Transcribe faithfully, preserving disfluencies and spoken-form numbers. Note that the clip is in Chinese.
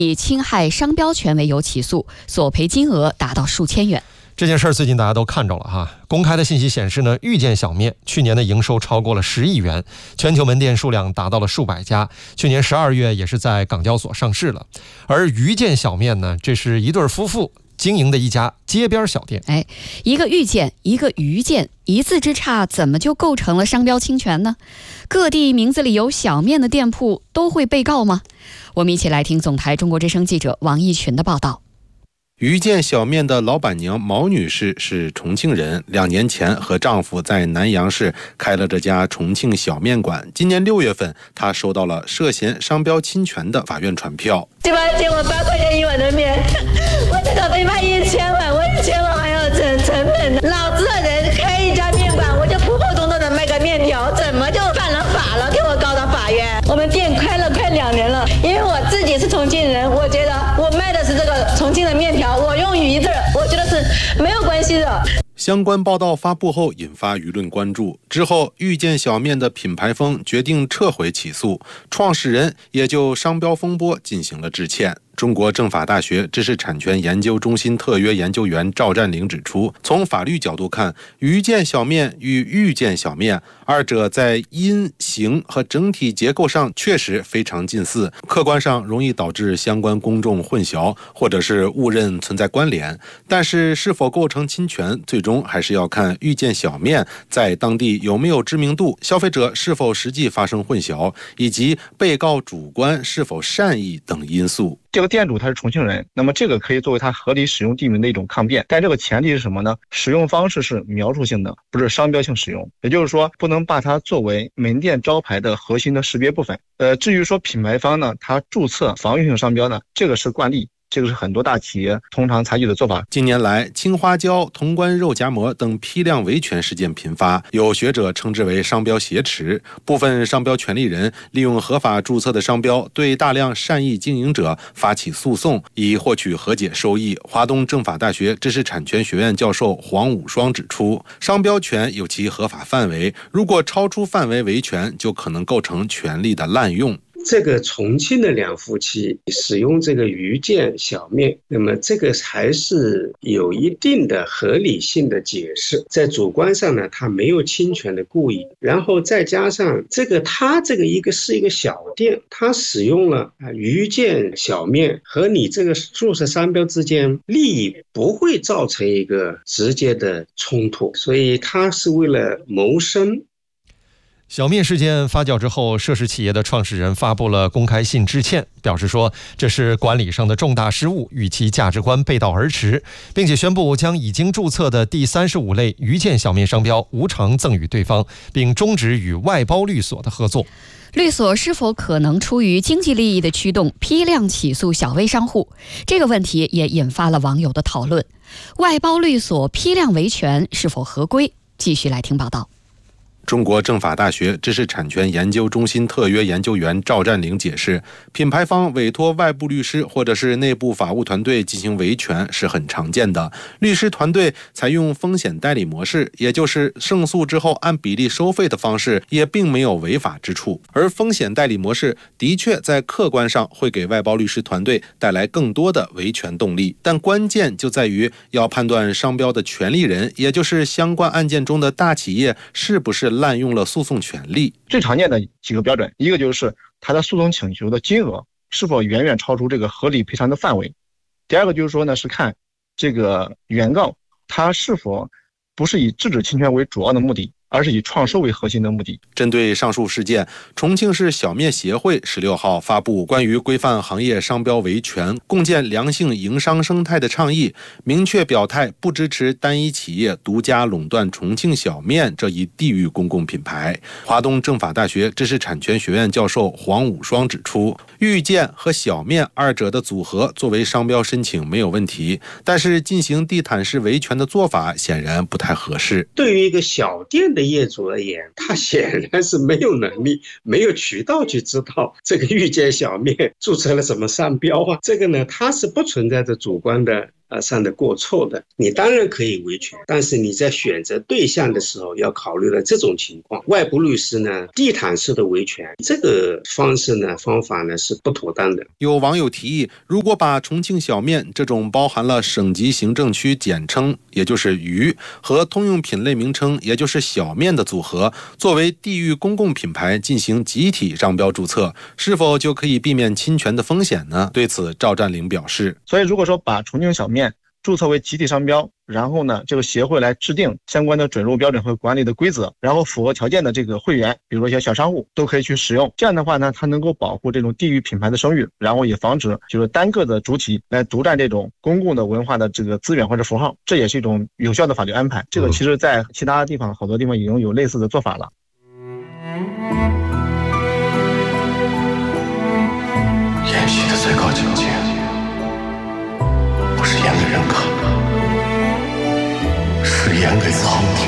以侵害商标权为由起诉，索赔金额达到数千元。 这件事儿最近大家都看着了哈。公开的信息显示呢，遇见小面去年的营收超过了十亿元，全球门店数量达到了数百家，去年十二月也是在港交所上市了。而遇见小面呢，这是一对夫妇经营的一家街边小店。 哎，一个遇见，一个于见，一字之差，怎么就构成了商标侵权呢？各地名字里有小面的店铺都会被告吗？我们一起来听总台中国之声记者王义群的报道。 遇见小面的老板娘毛女士是重庆人，两年前和丈夫在南阳市开了这家重庆小面馆。今年六月份，她收到了涉嫌商标侵权的法院传票。 对吧？借我八块钱一碗的面，我这个被判一千万，我一千万还要成成本。老子的人开一家面馆，我就普普通通的卖个面条，怎么就犯了法了？给我告到法院。我们店开了快两年了，因为我自己是重庆人，我觉得我卖的是这个重庆的面条，我用鱼字，我觉得是没有关系的。 相关报道发布后引发舆论关注，之后遇见小面的品牌方决定撤回起诉，创始人也就商标风波进行了致歉。中国政法大学知识产权研究中心特约研究员赵占领指出，从法律角度看，遇见小面与遇见小面二者在音、形和整体结构上确实非常近似，客观上容易导致相关公众混淆或者是误认存在关联。但是是否构成侵权，最终还是要看遇见小面在当地有没有知名度，消费者是否实际发生混淆，以及被告主观是否善意等因素。 这个店主他是重庆人，那么这个可以作为他合理使用地名的一种抗辩，但这个前提是什么呢？使用方式是描述性的，不是商标性使用，也就是说不能把它作为门店招牌的核心的识别部分。呃，至于说品牌方呢，他注册防御性商标呢，这个是惯例。这个是很多大企业通常采取的做法。 近年来，青花椒、潼关肉夹馍等批量维权事件频发，有学者称之为商标挟持。部分商标权利人利用合法注册的商标，对大量善意经营者发起诉讼，以获取和解收益。华东政法大学知识产权学院教授黄武双指出，商标权有其合法范围，如果超出范围维权，就可能构成权利的滥用。 这个重庆的两夫妻使用这个遇见小面，那么这个还是有一定的合理性的解释，在主观上呢，他没有侵权的故意，然后再加上这个他这个一个是一个小店，他使用了啊遇见小面和你这个注册商标之间利益不会造成一个直接的冲突，所以他是为了谋生。 小面事件发酵之后，涉事企业的创始人发布了公开信致歉，表示说这是管理上的重大失误，与其价值观背道而驰，并且宣布将已经注册的第三十五类遇见小面商标无偿赠与对方，并终止与外包律所的合作。 律所是否可能出于经济利益的驱动批量起诉小微商户？这个问题也引发了网友的讨论。外包律所批量维权是否合规？继续来听报道。 中国政法大学知识产权研究中心特约研究员赵占领解释，品牌方委托外部律师或者是内部法务团队进行维权是很常见的。律师团队采用风险代理模式，也就是胜诉之后按比例收费的方式，也并没有违法之处。而风险代理模式的确在客观上会给外包律师团队带来更多的维权动力，但关键就在于要判断商标的权利人，也就是相关案件中的大企业是不是滥用了诉讼权利。 最常见的几个标准，一个就是他的诉讼请求的金额是否远远超出这个合理赔偿的范围，第二个就是说呢，是看这个原告他是否不是以制止侵权为主要的目的，而是以创收为核心的目的。 针对上述事件，重庆市小面协会十六号发布关于规范行业商标维权、共建良性营商生态的倡议，明确表态不支持单一企业独家垄断重庆小面这一地域公共品牌。华东政法大学知识产权学院教授黄武双指出，遇见和小面二者的组合作为商标申请没有问题，但是进行地毯式维权的做法显然不太合适。 对于一个小店的业主而言，他显然是没有能力、没有渠道去知道这个遇见小面注册了什么商标啊。这个呢，它是不存在着主观的呃上的过错的，你当然可以维权，但是你在选择对象的时候要考虑了这种情况。外部律师呢，地毯式的维权，这个方式呢方法呢是不妥当的。 有网友提议，如果把重庆小面这种包含了省级行政区简称，也就是渝，和通用品类名称，也就是小面的组合，作为地域公共品牌进行集体商标注册，是否就可以避免侵权的风险呢？对此，赵占领表示， 所以如果说把重庆小面注册为集体商标，然后呢，这个协会来制定相关的准入标准和管理的规则，然后符合条件的这个会员，比如说一些小商户都可以去使用。这样的话呢，它能够保护这种地域品牌的声誉，然后也防止就是单个的主体来独占这种公共的文化的这个资源或者符号，这也是一种有效的法律安排。这个其实在其他地方好多地方已经有类似的做法了。 演戏的最高境界，不是演给人看，是演给苍天。